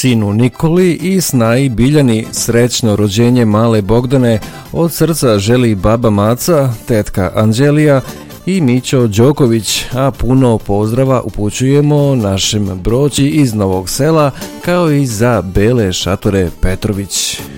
sinu Nikoli i snaji Biljani srećno rođenje male Bogdane od srca želi baba Maca, tetka Anđelija i Mićo Đoković, a puno pozdrava upućujemo našem Broći iz Novog Sela kao i za Bele Šatore Petrović.